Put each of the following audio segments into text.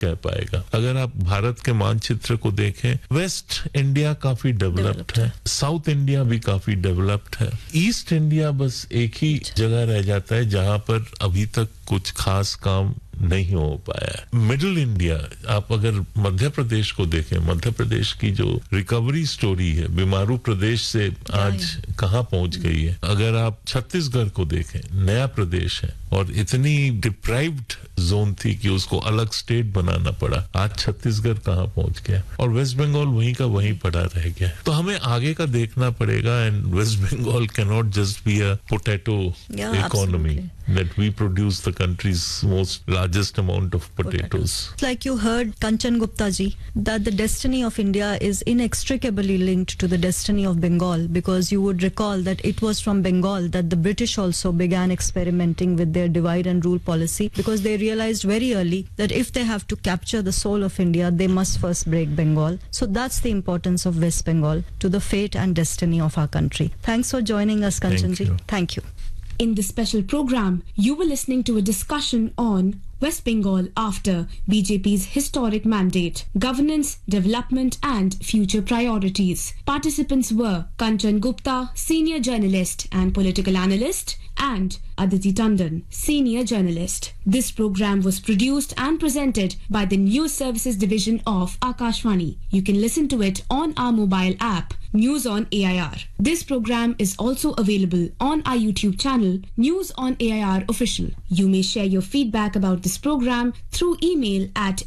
कह पाएगा। अगर आप भारत के मानचित्र को देखें, वेस्ट इंडिया काफी डेवलप्ड है, साउथ इंडिया भी काफी डेवलप्ड है, ईस्ट इंडिया बस एक ही जगह रह जाता है जहां पर अभी तक कुछ खास काम नहीं हो पाया। मिडिल इंडिया, आप अगर मध्य प्रदेश को देखें, मध्य प्रदेश की जो रिकवरी स्टोरी है बीमारू प्रदेश से आज कहां पहुंच गई है। अगर आप छत्तीसगढ़ को देखें, नया प्रदेश है और इतनी डिप्राइव्ड जोन थी कि उसको अलग स्टेट बनाना पड़ा, आज छत्तीसगढ़ कहां पहुंच गया और वेस्ट बंगाल वहीं का वहीं पड़ा रह गया। तो हमें आगे का देखना पड़ेगा and waste Bengal can not just be a potato economy that we produce the country's most largest amount of potatoes. Like you heard Kanchan Gupta ji, that the destiny of India is inextricably linked to the destiny of Bengal, because you would recall that it was from Bengal that the British also began experimenting with their divide and rule policy, because they realized very early that if they have to capture the soul of India, they must first break Bengal. So that's the importance of West Bengal to the fate and destiny of our country. Thanks for joining us, Kanchan ji. Thank you. In this special program, you were listening to a discussion on West Bengal after BJP's historic mandate, governance, development and future priorities. Participants were Kanchan Gupta, senior journalist and political analyst, and Aditi Tandon, senior journalist. This program was produced and presented by the News Services Division of Akashvani. You can listen to it on our mobile app, News on AIR. This program is also available on our YouTube channel, News on AIR Official. You may share your feedback about this program through email at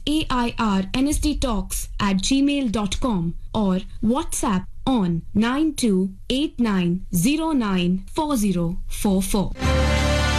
airnsdtalks@gmail.com or WhatsApp on 9289094044.